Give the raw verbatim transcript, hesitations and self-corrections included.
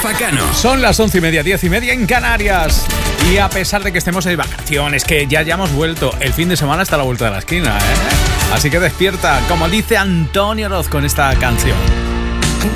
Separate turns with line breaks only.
Rafa Cano.
Son las once y media, diez y media en Canarias. Y a pesar de que estemos de vacaciones, que ya hayamos vuelto, el fin de semana está a la vuelta de la esquina, ¿eh? Así que despierta, como dice Antonio Oroz con esta canción.